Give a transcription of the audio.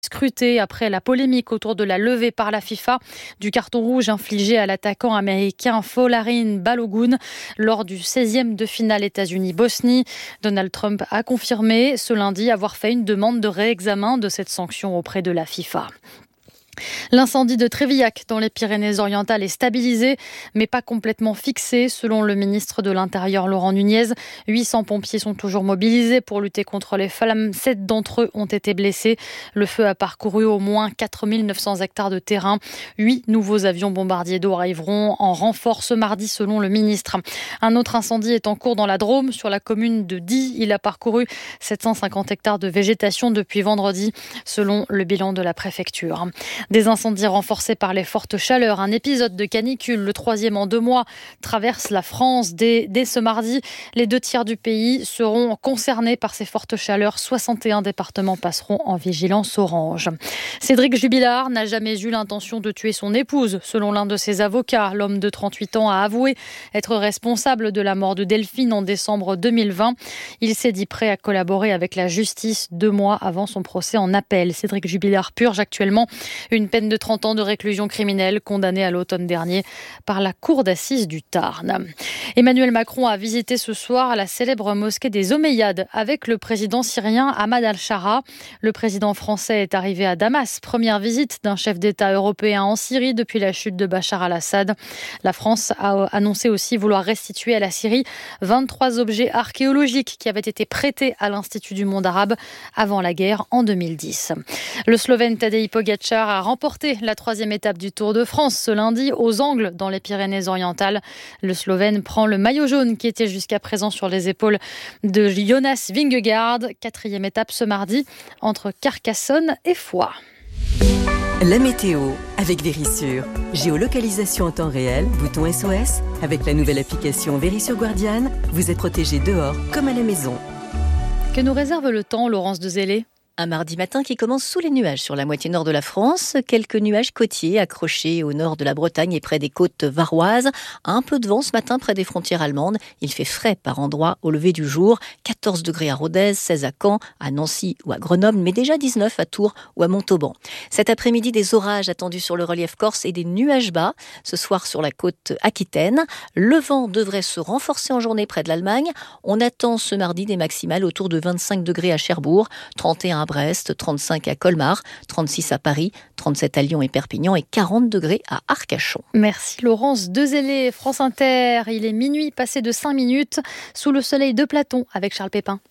scruté après la polémique autour de la levée par la FIFA du carton rouge infligé à l'attaquant américain Folarin Balogun lors du 16e de finale États-Unis-Bosnie. Donald Trump a confirmé ce lundi avoir fait une demande de réexamen de cette sanction auprès de la FIFA. L'incendie de Trévillac dans les Pyrénées-Orientales est stabilisé, mais pas complètement fixé, selon le ministre de l'Intérieur Laurent Nunez. 800 pompiers sont toujours mobilisés pour lutter contre les flammes. 7 d'entre eux ont été blessés. Le feu a parcouru au moins 4900 hectares de terrain. 8 nouveaux avions bombardiers d'eau arriveront en renfort ce mardi, selon le ministre. Un autre incendie est en cours dans la Drôme, sur la commune de Die. Il a parcouru 750 hectares de végétation depuis vendredi, selon le bilan de la préfecture. Des incendies renforcés par les fortes chaleurs. Un épisode de canicule, le 3e en 2 mois, traverse la France. Dès ce mardi, les 2 tiers du pays seront concernés par ces fortes chaleurs. 61 départements passeront en vigilance orange. Cédric Jubilard n'a jamais eu l'intention de tuer son épouse. Selon l'un de ses avocats, l'homme de 38 ans a avoué être responsable de la mort de Delphine en décembre 2020. Il s'est dit prêt à collaborer avec la justice 2 mois avant son procès en appel. Cédric Jubilard purge actuellement une peine de 30 ans de réclusion criminelle, condamné à l'automne dernier par la cour d'assises du Tarn. Emmanuel Macron a visité ce soir la célèbre mosquée des Omeyyades avec le président syrien Ahmad al-Shara. Le président français est arrivé à Damas, première visite d'un chef d'État européen en Syrie depuis la chute de Bachar al-Assad. La France a annoncé aussi vouloir restituer à la Syrie 23 objets archéologiques qui avaient été prêtés à l'Institut du monde arabe avant la guerre en 2010. Le Slovène Tadej Pogačar a remporté la 3e étape du Tour de France ce lundi aux Angles dans les Pyrénées-Orientales. Le Slovène prend le maillot jaune qui était jusqu'à présent sur les épaules de Jonas Vingegaard. 4e étape ce mardi entre Carcassonne et Foix. La météo avec Verisure. Géolocalisation en temps réel, bouton SOS. Avec la nouvelle application Verisure Guardian, vous êtes protégé dehors comme à la maison. Que nous réserve le temps, Laurence de Zélé ? Un mardi matin qui commence sous les nuages sur la moitié nord de la France. Quelques nuages côtiers accrochés au nord de la Bretagne et près des côtes varoises. Un peu de vent ce matin près des frontières allemandes. Il fait frais par endroits au lever du jour. 14 degrés à Rodez, 16 à Caen, à Nancy ou à Grenoble, mais déjà 19 à Tours ou à Montauban. Cet après-midi, des orages attendus sur le relief corse et des nuages bas. Ce soir sur la côte aquitaine. Le vent devrait se renforcer en journée près de l'Allemagne. On attend ce mardi des maximales autour de 25 degrés à Cherbourg, 31 à Brest, 35 à Colmar, 36 à Paris, 37 à Lyon et Perpignan et 40 degrés à Arcachon. Merci Laurence de Zélé, France Inter. Il est minuit passé de 5 minutes sous le soleil de Platon avec Charles Pépin.